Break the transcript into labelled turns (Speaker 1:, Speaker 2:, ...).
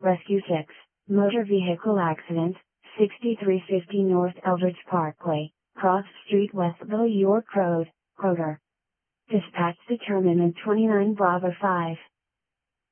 Speaker 1: Rescue 6, motor vehicle accident, 6350 North Eldridge Parkway, Cross Street, Westville, York Road, Kroger. Dispatch determinant 29 Bravo 5.